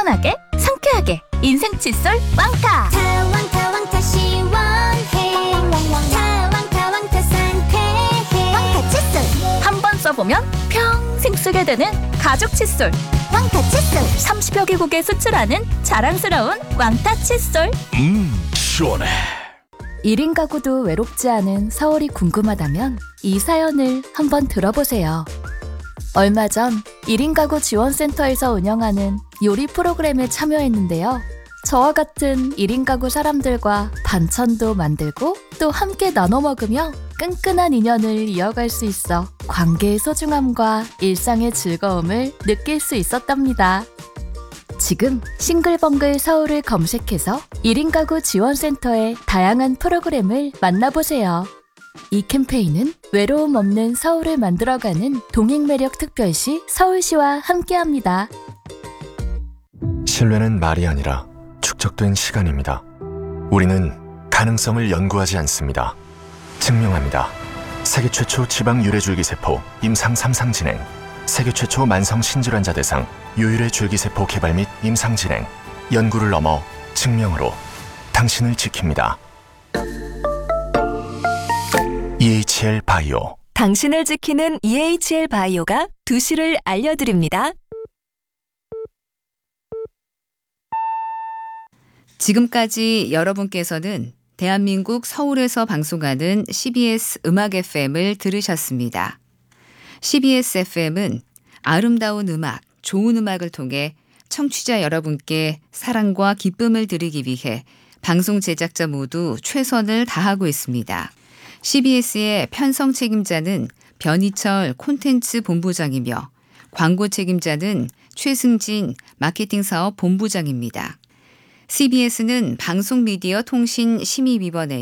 시원하게 상쾌하게 인생 칫솔 왕타. 왕타 시원해. 왕타 상쾌해. 왕타 칫솔. 한 번 써보면 평생 쓰게 되는 가죽 칫솔. 왕타 칫솔. 30여 개국에 수출하는 자랑스러운 왕타 칫솔. 시원해. 1인 가구도 외롭지 않은 서울이 궁금하다면 이 사연을 한번 들어보세요. 얼마 전 1인 가구 지원센터에서 운영하는 요리 프로그램에 참여했는데요. 저와 같은 1인 가구 사람들과 반찬도 만들고 또 함께 나눠 먹으며 끈끈한 인연을 이어갈 수 있어 관계의 소중함과 일상의 즐거움을 느낄 수 있었답니다. 지금 싱글벙글 서울을 검색해서 1인 가구 지원센터의 다양한 프로그램을 만나보세요. 이 캠페인은 외로움 없는 서울을 만들어가는 동행매력 특별시 서울시와 함께합니다. 신뢰는 말이 아니라 축적된 시간입니다. 우리는 가능성을 연구하지 않습니다. 증명합니다. 세계 최초 지방 유래줄기세포 임상 3상 진행, 세계 최초 만성 신질환자 대상 유유래 줄기세포 개발 및 임상 진행, 연구를 넘어 증명으로 당신을 지킵니다. EHL 바이오. 당신을 지키는 EHL 바이오가 2시를 알려드립니다. 지금까지 여러분께서는 대한민국 서울에서 방송하는 CBS 음악 FM을 들으셨습니다. CBS FM은 아름다운 음악, 좋은 음악을 통해 청취자 여러분께 사랑과 기쁨을 드리기 위해 방송 제작자 모두 최선을 다하고 있습니다. CBS의 편성 책임자는 변희철 콘텐츠 본부장이며 광고 책임자는 최승진 마케팅 사업 본부장입니다. CBS는 방송미디어 통신심의위원회